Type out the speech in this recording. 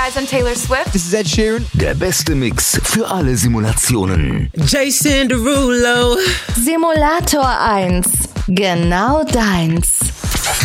guys, I'm Taylor Swift. This is Ed Sheeran. Der beste Mix für alle Simulationen. Jason Derulo. Simulator 1. Genau deins.